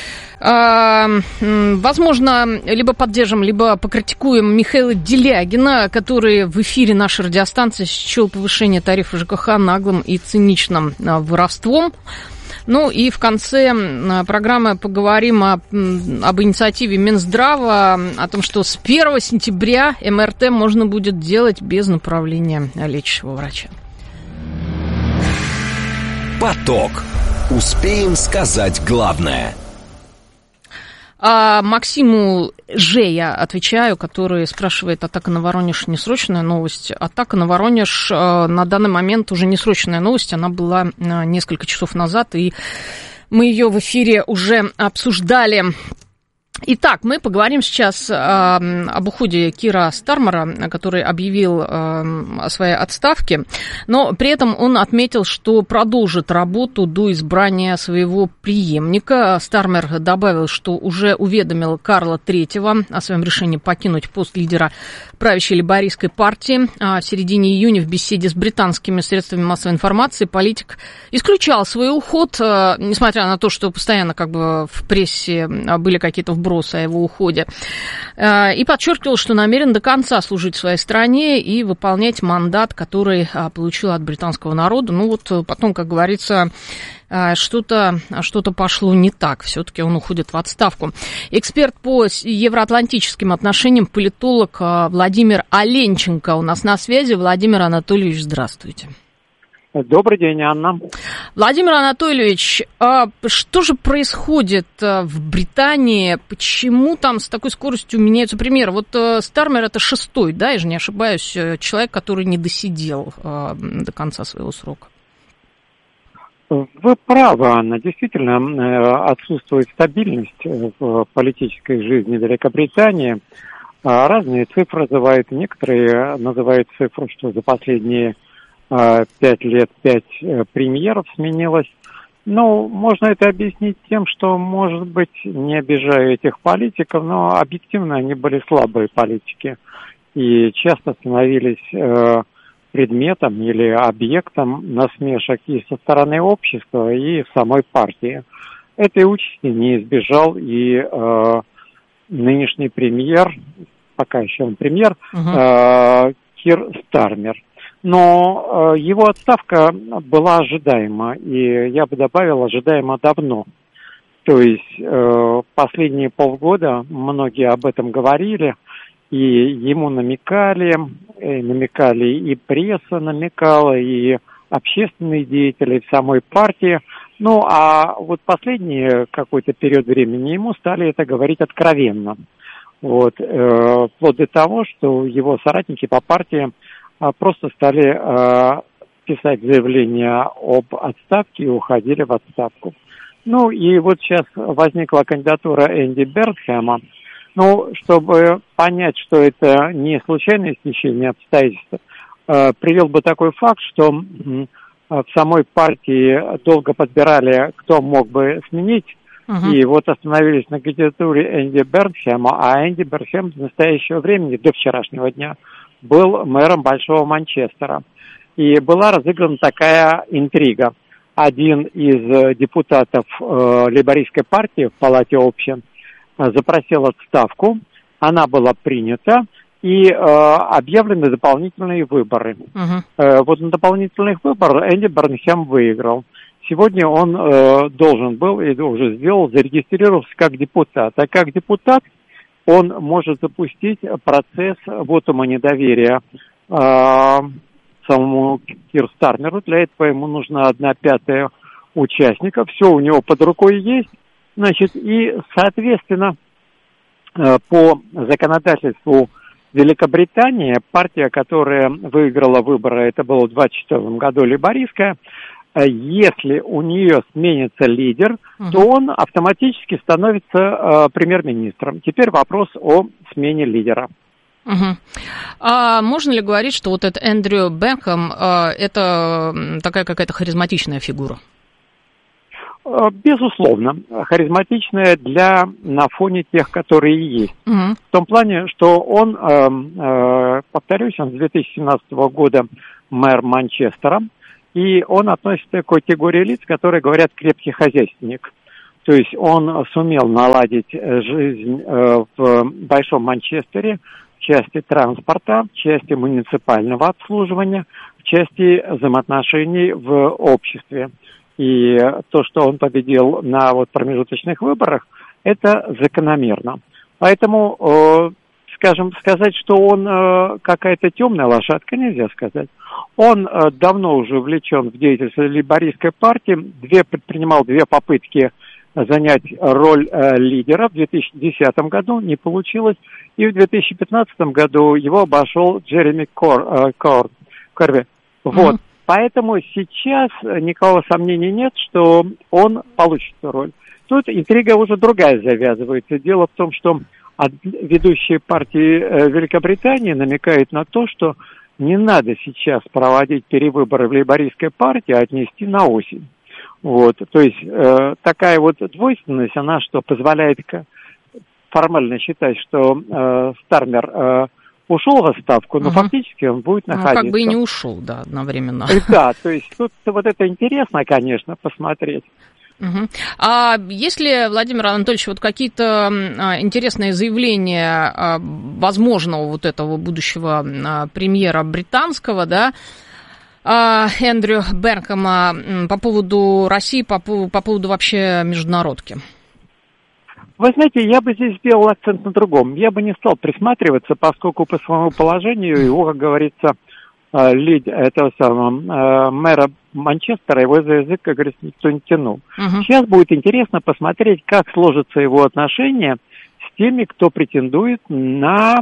Возможно, либо поддержим, либо покритикуем Михаила Делягина, который в эфире нашей радиостанции счел повышение тарифа ЖКХ наглым и циничным воровством. Ну и в конце программы поговорим о, об инициативе Минздрава, о том, что с первого сентября эм эр тэ можно будет делать без направления лечащего врача. Поток. Успеем сказать главное. А Максиму Ж я отвечаю, который спрашивает, атака на Воронеж не срочная новость. Атака на Воронеж на данный момент уже не срочная новость, она была несколько часов назад, и мы ее в эфире уже обсуждали. Итак, мы поговорим сейчас э, об уходе Кира Стармера, который объявил э, о своей отставке, но при этом он отметил, что продолжит работу до избрания своего преемника. Стармер добавил, что уже уведомил Карла Третьего о своем решении покинуть пост лидера правящей лейбористской партии. А в середине июня в беседе с британскими средствами массовой информации политик исключал свой уход, э, несмотря на то, что постоянно как бы в прессе были какие-то вбросы о его уходе, и подчеркивал, что намерен до конца служить своей стране и выполнять мандат, который получил от британского народа. Ну вот потом, как говорится, что-то, что-то пошло не так. Все-таки он уходит в отставку. Эксперт по евроатлантическим отношениям, политолог Владимир Оленченко у нас на связи. Владимир Анатольевич, здравствуйте. Добрый день, Анна. Владимир Анатольевич, а что же происходит в Британии? Почему там с такой скоростью меняются примеры? Вот Стармер это шестой, да, я же не ошибаюсь, человек, который не досидел до конца своего срока. Вы правы, Анна. Действительно, отсутствует стабильность в политической жизни Великобритании. Разные цифры называют. Некоторые называют цифру, что за последние пять лет пять премьеров сменилось. Ну, можно это объяснить тем, что, может быть, не обижая этих политиков, но объективно они были слабые политики и часто становились э, предметом или объектом насмешек и со стороны общества, и в самой партии. Этой участи не избежал и э, нынешний премьер, пока еще он премьер, uh-huh. э, Кир Стармер. Но э, его отставка была ожидаема, и я бы добавил, ожидаема давно. То есть э, последние полгода многие об этом говорили, и ему намекали, и намекали и пресса намекала, и общественные деятели в самой партии. Ну, а вот последний какой-то период времени ему стали это говорить откровенно. Вот, э, вплоть до того, что его соратники по партии просто стали э, писать заявления об отставке и уходили в отставку. Ну, и вот сейчас возникла кандидатура Энди Бернхэма. Ну, чтобы понять, что это не случайное стечение обстоятельств, э, привел бы такой факт, что э, в самой партии долго подбирали, кто мог бы сменить, uh-huh. и вот остановились на кандидатуре Энди Бернхэма, а Энди Бернхэм до настоящего времени, до вчерашнего дня, был мэром Большого Манчестера. И была разыграна такая интрига. Один из депутатов э, лейбористской партии в Палате общин э, запросил отставку, она была принята, и э, объявлены дополнительные выборы. Uh-huh. Э, вот на дополнительных выборах Энди Бернхэм выиграл. Сегодня он э, должен был, и уже сделал, зарегистрировался как депутат. А как депутат он может запустить процесс вотума недоверия э, самому Киру Стармеру. Для этого ему нужна одна пятая участников. Все у него под рукой есть. Значит, и, соответственно, э, по законодательству Великобритании, партия, которая выиграла выборы, это было в двадцать четвёртом году, лейбористская, если у нее сменится лидер, угу. то он автоматически становится э, премьер-министром. Теперь вопрос о смене лидера. Угу. А можно ли говорить, что вот этот Эндрю Бекхэм э, это такая какая-то харизматичная фигура? Безусловно, харизматичная для на фоне тех, которые есть. Угу. В том плане, что он, э, э, повторюсь, он с две тысячи семнадцатого года мэр Манчестера, и он относится к категории лиц, которые говорят крепкий хозяйственник. То есть он сумел наладить жизнь э, в Большом Манчестере в части транспорта, в части муниципального обслуживания, в части взаимоотношений в обществе. И то, что он победил на вот промежуточных выборах, это закономерно. Поэтому, э, скажем, сказать, что он э, какая-то темная лошадка, нельзя сказать. Он э, давно уже увлечен в деятельность лейбористской партии, две, предпринимал две попытки занять роль э, лидера. В две тысячи десятом году не получилось, и в две тысячи пятнадцатом году его обошел Джереми Кор, э, Кор, Корби. Вот. Mm-hmm. Поэтому сейчас никакого сомнения нет, что он получит эту роль. Тут интрига уже другая завязывается. Дело в том, что ведущие партии Великобритании намекают на то, что не надо сейчас проводить перевыборы в лейбористской партии, а отнести на осень. Вот. То есть э, такая вот двойственность, она что позволяет формально считать, что э, Стармер э, ушел в отставку, но угу. фактически он будет находиться. Ну, как бы и не ушел, да, одновременно. Да, то есть тут вот это интересно, конечно, посмотреть. Угу. А есть ли, Владимир Анатольевич, вот какие-то а, интересные заявления а, возможного вот этого будущего а, премьера британского, да, а, Эндрю Бекхэма по поводу России, по, по поводу вообще международки? Вы знаете, я бы здесь сделал акцент на другом. Я бы не стал присматриваться, поскольку по своему положению его, как говорится, лид этого самого мэра Манчестера, его за язык, как говорится, никто не тянул. Uh-huh. Сейчас будет интересно посмотреть, как сложатся его отношения с теми, кто претендует на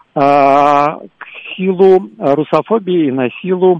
э, силу русофобии и на силу,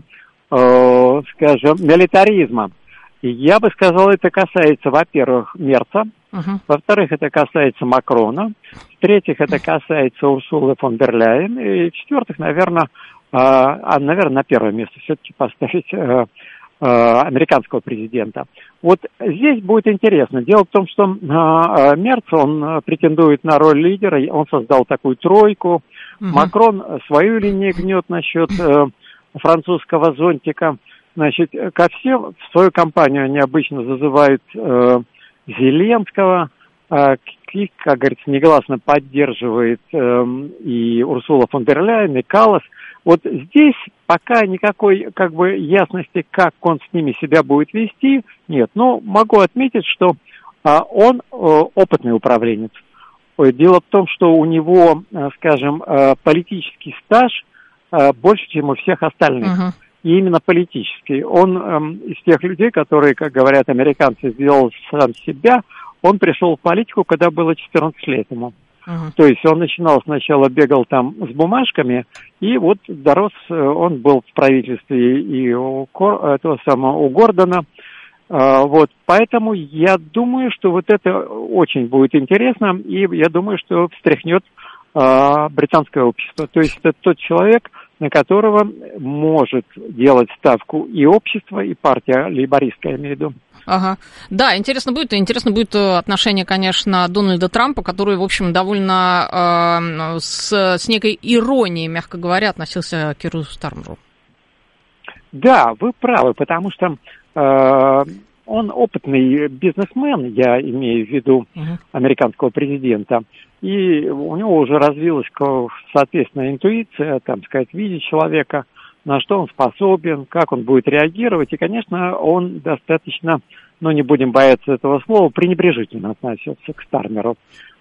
э, скажем, милитаризма. И я бы сказал, это касается, во-первых, Мерца, uh-huh. во-вторых, это касается Макрона, в-третьих, это касается Урсулы фон дер Ляйен, и в-четвертых, наверное, а, наверное, на первое место все-таки поставить э, э, американского президента. Вот здесь будет интересно. Дело в том, что э, Мерц, он претендует на роль лидера, он создал такую тройку. Uh-huh. Макрон свою линию гнет насчет э, французского зонтика. Значит, ко всем в свою кампанию они обычно зазывают э, Зеленского, э, и, как говорится, негласно поддерживает э, и Урсула фон дер Ляйен, и Каллас. Вот здесь пока никакой как бы ясности, как он с ними себя будет вести, нет. Но могу отметить, что а, он а, опытный управленец. Дело в том, что у него, а, скажем, а, политический стаж а, больше, чем у всех остальных. Uh-huh. И именно политический. Он а, из тех людей, которые, как говорят американцы, сделал сам себя, он пришел в политику, когда было четырнадцать лет ему. Uh-huh. То есть он начинал сначала, бегал там с бумажками, и вот дорос, он был в правительстве и у, этого самого, у Гордона. А, вот, поэтому я думаю, что вот это очень будет интересно, и я думаю, что встряхнет а, британское общество. То есть это тот человек, на которого может делать ставку и общество, и партия лейбористская, я имею в виду. Ага. Да, интересно будет. Интересно будет отношение, конечно, Дональда Трампа, который, в общем, довольно э, с, с некой иронией, мягко говоря, относился к Киру Стармеру. Да, вы правы, потому что э, он опытный бизнесмен, я имею в виду uh-huh. американского президента, и у него уже развилась, соответственно, интуиция, там сказать, видеть человека, на что он способен, как он будет реагировать. И, конечно, он достаточно, ну, не будем бояться этого слова, пренебрежительно относился к Стармеру.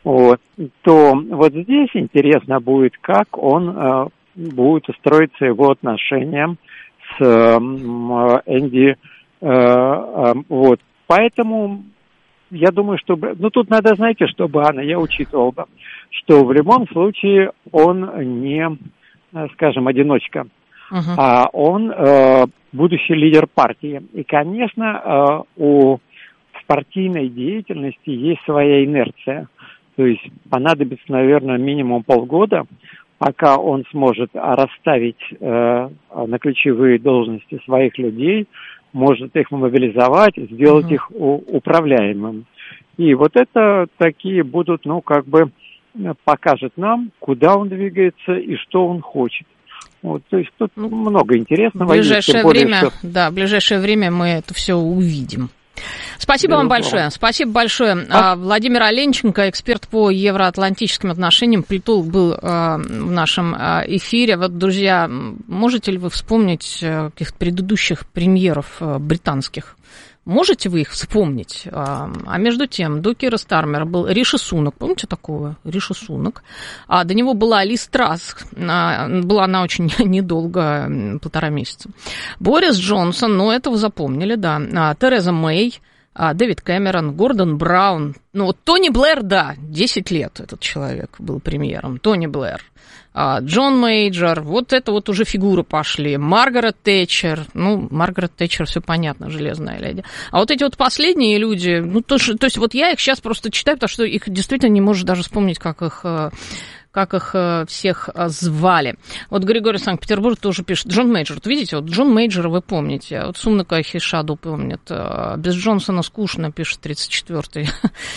вот, то вот здесь интересно будет, как он э, будет устроиться его отношениям с э, Энди. Э, э, вот, поэтому я думаю, что, ну тут надо, знаете, чтобы Анна, я учитывал бы, что в любом случае он не, скажем, одиночка, uh-huh. а он э, будущий лидер партии. И, конечно, э, у в партийной деятельности есть своя инерция. То есть понадобится, наверное, минимум полгода, пока он сможет расставить э, на ключевые должности своих людей, может их мобилизовать, сделать uh-huh. их у, управляемым. И вот это такие будут, ну, как бы покажет нам, куда он двигается и что он хочет. Вот, то есть тут много интересного. В ближайшее есть, более, время, что... да, в ближайшее время мы это все увидим. Спасибо вам большое. Спасибо большое. А? Владимир Оленченко, эксперт по евроатлантическим отношениям, политолог, был а, в нашем а, эфире. Вот, друзья, можете ли вы вспомнить а, каких-то предыдущих премьеров а, британских? Можете вы их вспомнить? А, а между тем, до Кира Стармера был Риши Сунак. Помните такого? Риши Сунак. А до него была Лиз Трасс. А, была она очень недолго, полтора месяца. Борис Джонсон, ну, это вы запомнили, да. А, Тереза Мэй, а, Дэвид Кэмерон, Гордон Браун. Ну, вот Тони Блэр, да, десять лет этот человек был премьером. Тони Блэр. Джон Мейджор, вот это вот уже фигуры пошли. Маргарет Тэтчер, ну, Маргарет Тэтчер, все понятно, железная леди. А вот эти вот последние люди, ну, то, то есть вот я их сейчас просто читаю, потому что их действительно не можешь даже вспомнить, как их... как их всех звали. Вот Григорий Санкт-Петербург тоже пишет. Джон Мейджор. Вот видите, вот Джон Мейджора вы помните. Вот Сумнака Хишаду помнит. Без Джонсона скучно, пишет тридцать четвёртый.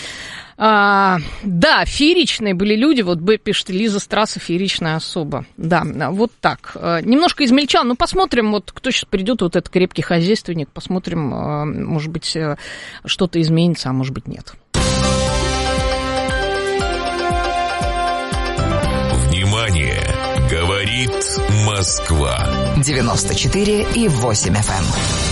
А, да, фееричные были люди, вот Б пишет, Лиза Страсса фееричная особа. Да, вот так. Немножко измельчал, но посмотрим, вот кто сейчас придет, вот этот крепкий хозяйственник, посмотрим, может быть, что-то изменится, а может быть, нет. Внимание! Говорит Москва. девяносто четыре и восемь эф эм.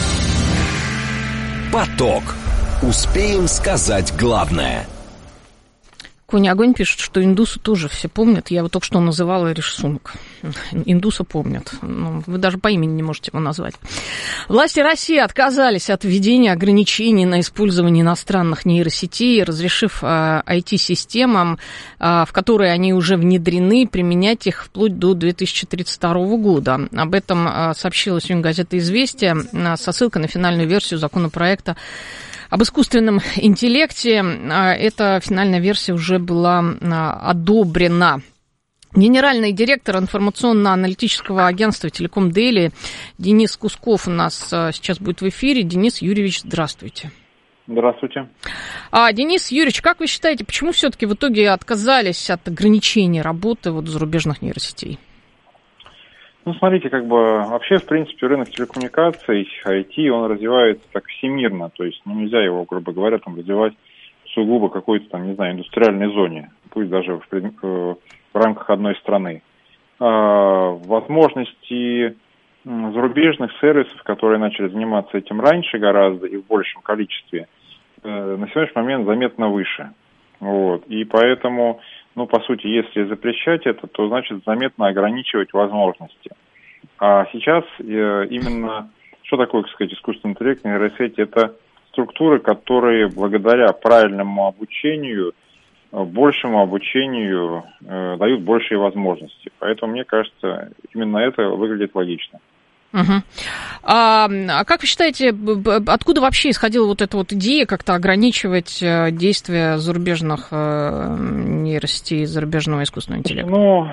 Поток. Успеем сказать главное. Конь Огонь пишет, что индусы тоже все помнят. Я его только что называла Риши Сунак. Индуса помнят. Ну, вы даже по имени не можете его назвать. Власти России отказались от введения ограничений на использование иностранных нейросетей, разрешив э, ай ти-системам, э, в которые они уже внедрены, применять их вплоть до две тысячи тридцать второго года. Об этом э, сообщила сегодня газета «Известия» э, со ссылкой на финальную версию законопроекта об искусственном интеллекте. Эта финальная версия уже была одобрена. Генеральный директор информационно-аналитического агентства «Телеком Дели» Денис Кусков у нас сейчас будет в эфире. Денис Юрьевич, здравствуйте. Здравствуйте. А, Денис Юрьевич, как вы считаете, почему все-таки в итоге отказались от ограничений работы вот зарубежных нейросетей? Ну, смотрите, как бы вообще, в принципе, рынок телекоммуникаций, ай ти, он развивается так всемирно, то есть ну, нельзя его, грубо говоря, там развивать сугубо какой-то там, не знаю, индустриальной зоне, пусть даже в, в рамках одной страны. А, возможности зарубежных сервисов, которые начали заниматься этим раньше гораздо и в большем количестве, э, на сегодняшний момент заметно выше. Вот. И поэтому... Ну, по сути, если запрещать это, то, значит, заметно ограничивать возможности. А сейчас э, именно, что такое, так сказать, искусственный интеллект, нейросети, это структуры, которые благодаря правильному обучению, большему обучению э, дают большие возможности. Поэтому, мне кажется, именно это выглядит логично. Угу. А, а как вы считаете, откуда вообще исходила вот эта вот идея как-то ограничивать действия зарубежных нейросетей, зарубежного искусственного интеллекта? Ну,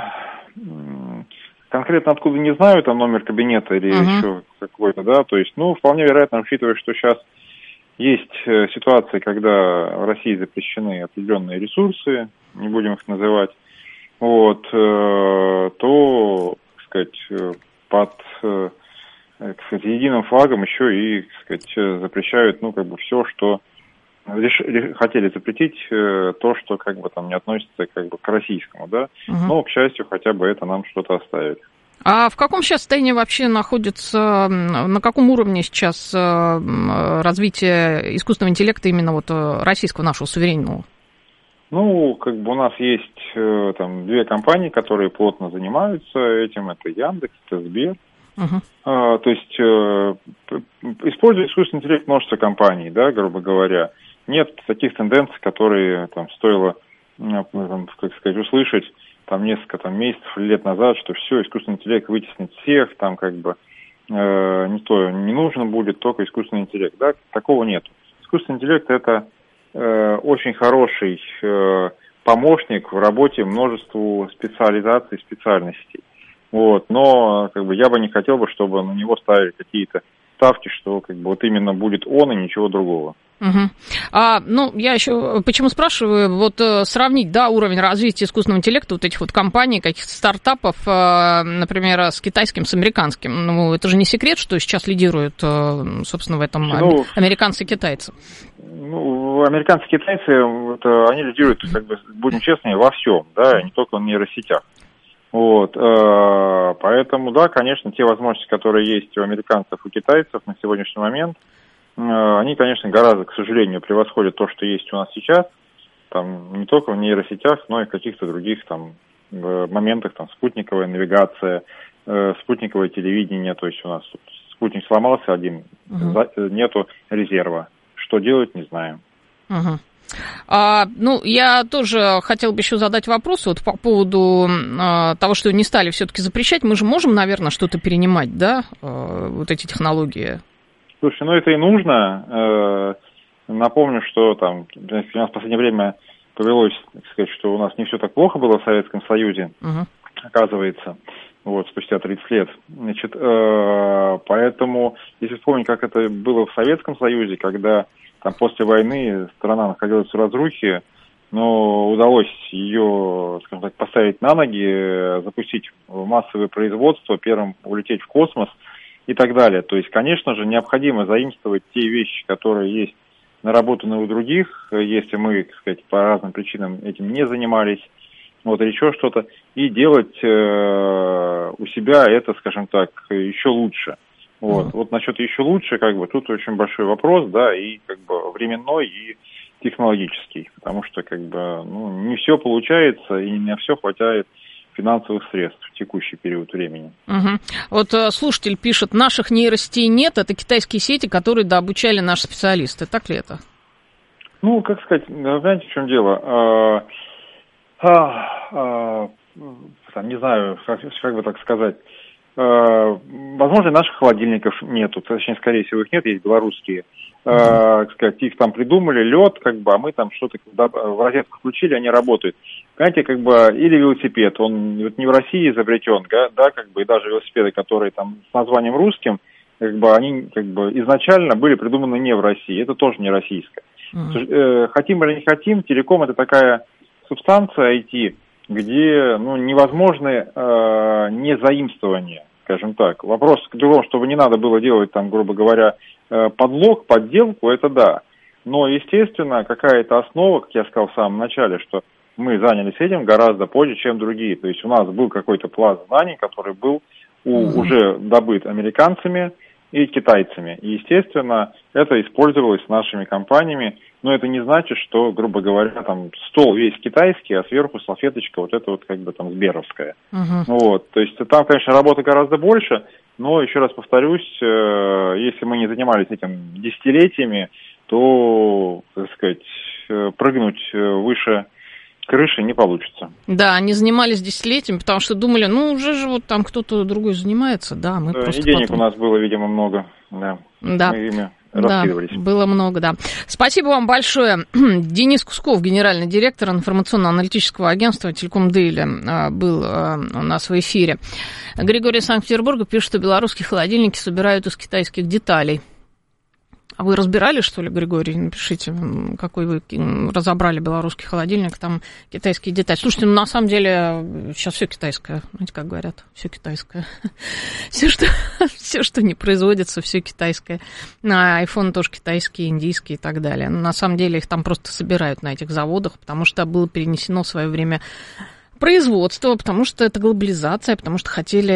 конкретно откуда не знаю, там номер кабинета или угу. еще какой-то, да, то есть, ну, вполне вероятно, учитывая, что сейчас есть ситуации, когда в России запрещены определенные ресурсы, не будем их называть, вот, то, так сказать, под... так сказать, единым флагом еще и, так сказать, запрещают, ну, как бы все, что реш... хотели запретить, то, что, как бы, там не относится, как бы, к российскому, да, угу. Но, к счастью, хотя бы это нам что-то оставили. А в каком сейчас состоянии вообще находится, на каком уровне сейчас развитие искусственного интеллекта именно вот российского, нашего суверенного? Ну, как бы у нас есть э, там две компании, которые плотно занимаются этим. Это Яндекс, это Сбер. Uh-huh. А, то есть э, используя искусственный интеллект множество компаний, да, грубо говоря. Нет таких тенденций, которые там стоило, там, как сказать, услышать там несколько там, месяцев или лет назад, что все, искусственный интеллект вытеснит всех, там как бы э, никто не нужно будет, только искусственный интеллект. Да? Такого нет. Искусственный интеллект это э, очень хороший э, помощник в работе множеству специализаций, специальностей. Вот. Но как бы, я бы не хотел бы, чтобы на него ставили какие-то ставки, что как бы, вот именно будет он и ничего другого. Угу. А, ну, я еще почему спрашиваю, вот сравнить, да, уровень развития искусственного интеллекта вот этих вот компаний, каких-то стартапов, например, с китайским, с американским. Ну, это же не секрет, что сейчас лидируют, собственно, в этом ну, американцы и китайцы. Ну, американцы и китайцы, это, они лидируют, как бы, будем честны, во всем, да, не только в нейросетях. Вот, поэтому, да, конечно, те возможности, которые есть у американцев и китайцев на сегодняшний момент, они, конечно, гораздо, к сожалению, превосходят то, что есть у нас сейчас, там, не только в нейросетях, но и в каких-то других там моментах, там, спутниковая навигация, э, спутниковое телевидение, то есть у нас спутник сломался один, uh-huh. нету резерва. Что делать, не знаем. Uh-huh. А, ну, я тоже хотела бы еще задать вопрос вот по поводу а, того, что не стали все-таки запрещать. Мы же можем, наверное, что-то перенимать, да, а, вот эти технологии? Слушай, ну это и нужно. Напомню, что там у нас в последнее время повелось, так сказать, что у нас не все так плохо было в Советском Союзе, uh-huh. оказывается, вот, спустя тридцать лет. Значит, поэтому, если вспомнить, как это было в Советском Союзе, когда там после войны страна находилась в разрухе, но удалось ее, скажем так, поставить на ноги, запустить массовое производство, первым улететь в космос, и так далее. То есть, конечно же, необходимо заимствовать те вещи, которые есть наработаны у других, если мы, так сказать, по разным причинам этим не занимались, вот, или еще что-то, и делать э, у себя это, скажем так, еще лучше. Вот, mm-hmm. вот насчет еще лучше, как бы, тут очень большой вопрос, да, и как бы временной, и технологический, потому что, как бы, ну, не все получается, и не на все хватает финансовых средств в текущий период времени. Угу. Вот э, слушатель пишет, наших нейросетей нет, это китайские сети, которые дообучали наши специалисты. Так ли это? Ну, как сказать, знаете, в чем дело? А, а, а, там, не знаю, как, как бы так сказать. А, возможно, наших холодильников нету, точнее, скорее всего, их нет, есть белорусские. Uh-huh. Э, сказать, их там придумали, лед, как бы, а мы там что-то в розетку включили, они работают. Понимаете, как бы, или велосипед, он вот не в России изобретен, да, да, как бы, и даже велосипеды, которые там с названием русским, как бы, они, как бы, изначально были придуманы не в России, это тоже не российское. Uh-huh. Э, хотим или не хотим, телеком это такая субстанция ай ти, где, ну, невозможны э, не заимствования, скажем так. Вопрос к другому, чтобы не надо было делать, там, грубо говоря, подлог, подделку, это да. Но, естественно, какая-то основа, как я сказал в самом начале, что мы занялись этим гораздо позже, чем другие. То есть у нас был какой-то пласт знаний, который был у, mm-hmm. уже добыт американцами и китайцами. И, естественно, это использовалось нашими компаниями. Но это не значит, что, грубо говоря, там стол весь китайский, а сверху салфеточка вот эта вот как бы там сберовская. Uh-huh. Вот. То есть там, конечно, работы гораздо больше, но, еще раз повторюсь, если мы не занимались этим десятилетиями, то, так сказать, прыгнуть выше крыши не получится. Да, они занимались десятилетиями, потому что думали, ну, уже же вот там кто-то другой занимается, да, мы да, просто и денег потом... у нас было, видимо, много, да. Да. Мы ими Да, было много, да. Спасибо вам большое. Денис Кусков, генеральный директор информационно-аналитического агентства Телеком Дейли, был у нас в эфире. Григорий из Санкт-Петербурга пишет, что белорусские холодильники собирают из китайских деталей. А вы разбирали, что ли, Григорий? Напишите, какой вы разобрали белорусский холодильник, там китайские детали. Слушайте, ну на самом деле сейчас все китайское, знаете, как говорят, все китайское. Все, что, все, что не производится, все китайское. На айфон тоже китайские, индийские и так далее. Но на самом деле их там просто собирают на этих заводах, потому что было перенесено в свое время производство, потому что это глобализация, потому что хотели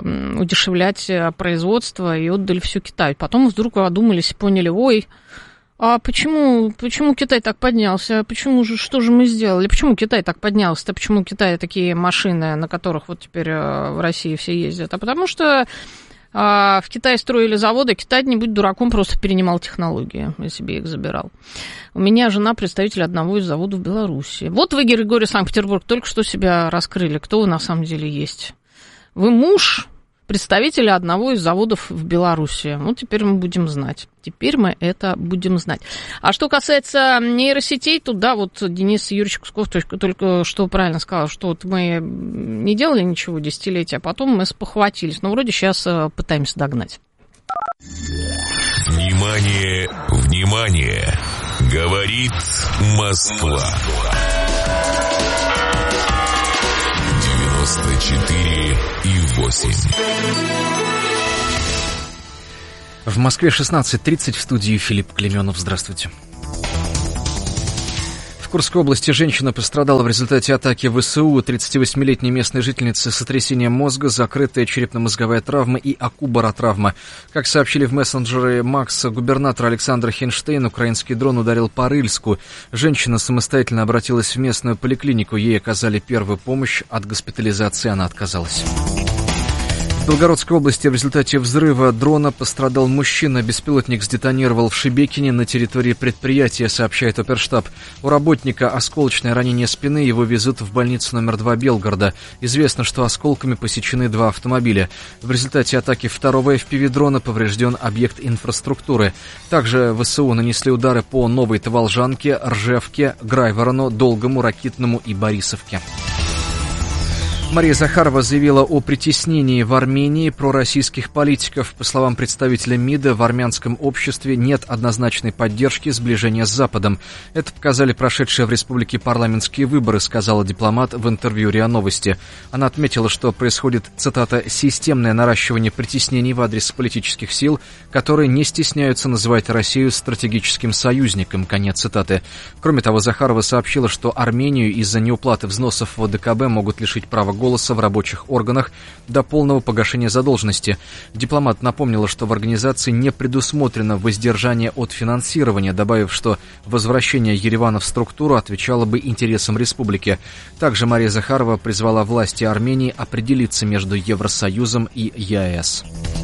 удешевлять производство и отдали все Китаю. Потом вдруг одумались и поняли, ой, А почему, почему Китай так поднялся? Почему же, что же мы сделали? Почему Китай так поднялся-то? Почему у Китая такие машины, на которых вот теперь в России все ездят? А потому что а, в Китае строили заводы, Китай, не будь дураком, просто перенимал технологии и себе их забирал. У меня жена представитель одного из заводов в Беларуси. Вот вы, Григорий, Санкт-Петербург, только что себя раскрыли. Кто вы на самом деле есть? Вы муж представителя одного из заводов в Беларуси. Ну, теперь мы будем знать. Теперь мы это будем знать. А что касается нейросетей, то да, вот Денис Юрьевич Кусков только, только что правильно сказал, что вот мы не делали ничего десятилетия, а потом мы спохватились. Но вроде сейчас пытаемся догнать. Внимание, внимание! Говорит Москва. девяносто четыре и восемь. В Москве шестнадцать тридцать, в студии Филипп Клеменов. Здравствуйте. В Курской области женщина пострадала в результате атаки ВСУ. тридцативосьмилетняя местная жительница с сотрясением мозга, закрытая черепно-мозговая травма и акубаротравма. Как сообщили в мессенджере Макс, губернатор Александр Хинштейн, украинский дрон ударил по Рыльску. Женщина самостоятельно обратилась в местную поликлинику. Ей оказали первую помощь. От госпитализации она отказалась. В Белгородской области в результате взрыва дрона пострадал мужчина. Беспилотник сдетонировал в Шебекине на территории предприятия, сообщает оперштаб. У работника осколочное ранение спины, его везут в больницу номер два Белгорода. Известно, что осколками посечены два автомобиля. В результате атаки второго эф пи ви-дрона поврежден объект инфраструктуры. Также ВСУ нанесли удары по Новой Таволжанке, Ржевке, Грайворону, Долгому, Ракитному и Борисовке. Мария Захарова заявила о притеснении в Армении пророссийских политиков. По словам представителя МИДа, в армянском обществе нет однозначной поддержки сближения с Западом. Это показали прошедшие в республике парламентские выборы, сказала дипломат в интервью РИА Новости. Она отметила, что происходит, цитата, «системное наращивание притеснений в адрес политических сил, которые не стесняются называть Россию стратегическим союзником», конец цитаты. Кроме того, Захарова сообщила, что Армению из-за неуплаты взносов в ОДКБ могут лишить права голоса в рабочих органах до полного погашения задолженности. Дипломат напомнила, что в организации не предусмотрено воздержание от финансирования, добавив, что возвращение Еревана в структуру отвечало бы интересам республики. Также Мария Захарова призвала власти Армении определиться между Евросоюзом и ЕАЭС.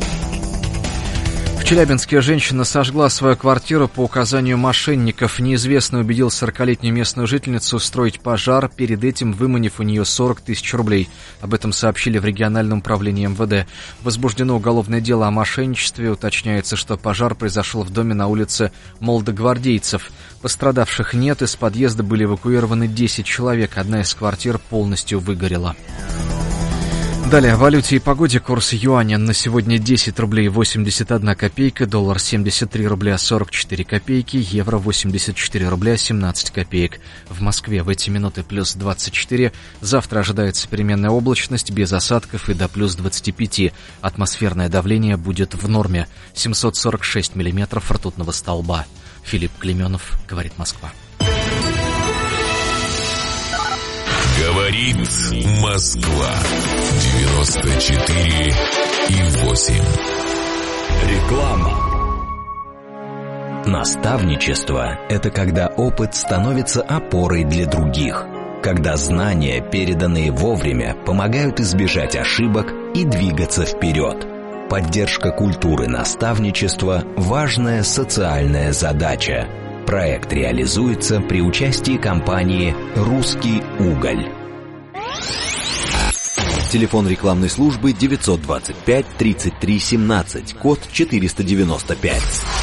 В Челябинске женщина сожгла свою квартиру по указанию мошенников. Неизвестный убедил сорокалетнюю местную жительницу устроить пожар, перед этим выманив у нее сорок тысяч рублей. Об этом сообщили в региональном управлении эм вэ дэ. Возбуждено уголовное дело о мошенничестве. Уточняется, что пожар произошел в доме на улице Молодогвардейцев. Пострадавших нет, из подъезда были эвакуированы десять человек. Одна из квартир полностью выгорела. Далее о валюте и погоде. Курс юаня на сегодня десять рублей восемьдесят одна копейка, доллар семьдесят три рубля сорок четыре копейки, евро восемьдесят четыре рубля семнадцать копеек. В Москве в эти минуты плюс двадцать четыре. Завтра ожидается переменная облачность без осадков и до плюс двадцать пять. Атмосферное давление будет в норме. семьсот сорок шесть миллиметров ртутного столба. Филипп Клеменов, говорит Москва. Говорит Москва. девяносто четыре и восемь. Реклама. Наставничество – это когда опыт становится опорой для других. Когда знания, переданные вовремя, помогают избежать ошибок и двигаться вперед. Поддержка культуры наставничества – важная социальная задача. Проект реализуется при участии компании «Русский уголь». Телефон рекламной службы девятьсот двадцать пять тридцать три семнадцать, код четыреста девяносто пять.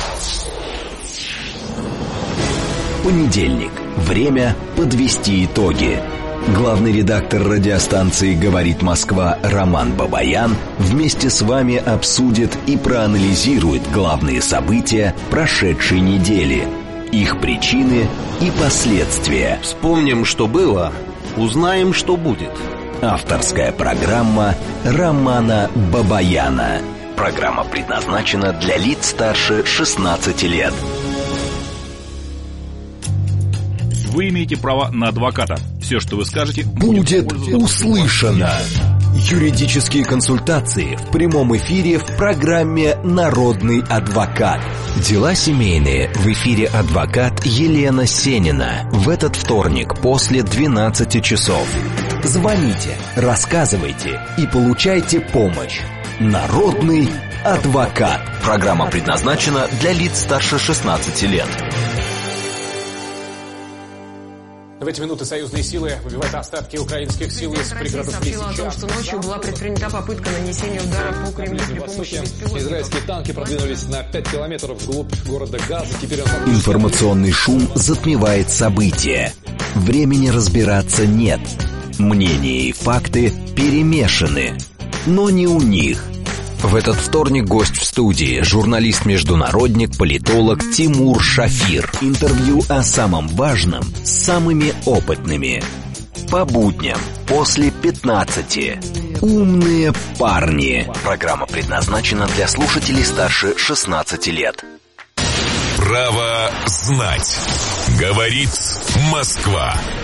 Понедельник. Время подвести итоги. Главный редактор радиостанции «Говорит Москва» Роман Бабаян вместе с вами обсудит и проанализирует главные события прошедшей недели, их причины и последствия. Вспомним, что было, узнаем, что будет. Авторская программа Романа Бабаяна. Программа предназначена для лиц старше шестнадцати лет. Вы имеете право на адвоката. Все, что вы скажете, будет услышано. Юридические консультации в прямом эфире в программе «Народный адвокат». Дела семейные в эфире адвокат Елена Сенина в этот вторник после двенадцати часов. Звоните, рассказывайте и получайте помощь. «Народный адвокат». Программа предназначена для лиц старше шестнадцати лет. В эти минуты союзные силы выбивают остатки украинских сил из пригородов Лисичанска. О том, что ночью была предпринята попытка нанесения удара по Кремлю при помощи беспилотников. Израильские танки продвинулись на пять километров вглубь города Газа. Теперь он... Информационный шум затмевает события. Времени разбираться нет. Мнения и факты перемешаны. Но не у них. В этот вторник гость в студии, журналист-международник, политолог Тимур Шафир. Интервью о самом важном с самыми опытными. По будням после пятнадцати. Умные парни. Программа предназначена для слушателей старше шестнадцати лет. Право знать. Говорит Москва.